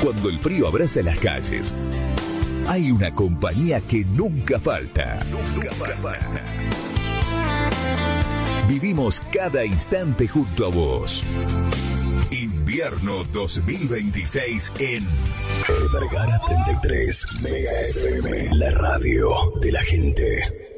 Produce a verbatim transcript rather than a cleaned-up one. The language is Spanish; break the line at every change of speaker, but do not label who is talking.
cuando el frío abraza las calles, hay una compañía que nunca falta. Nunca falta. Vivimos cada instante junto a vos. Invierno dos mil veintiséis en El Vergara treinta y tres Mega F M, la radio de la gente.